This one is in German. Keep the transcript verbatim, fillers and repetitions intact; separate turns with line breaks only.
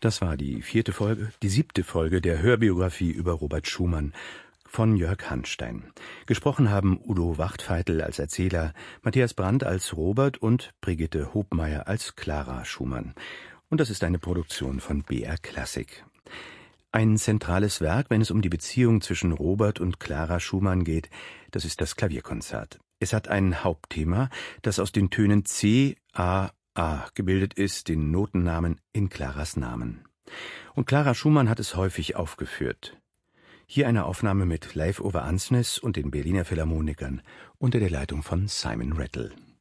Das war die vierte Folge, die siebte Folge der Hörbiografie über Robert Schumann von Jörg Hanstein. Gesprochen haben Udo Wachtfeitel als Erzähler, Matthias Brandt als Robert und Brigitte Hobmeier als Clara Schumann. Und das ist eine Produktion von B R Klassik. Ein zentrales Werk, wenn es um die Beziehung zwischen Robert und Clara Schumann geht, das ist das Klavierkonzert. Es hat ein Hauptthema, das aus den Tönen C, A, A gebildet ist, den Notennamen in Claras Namen. Und Clara Schumann hat es häufig aufgeführt. Hier eine Aufnahme mit Leif Ove Ansnes und den Berliner Philharmonikern unter der Leitung von Simon Rattle.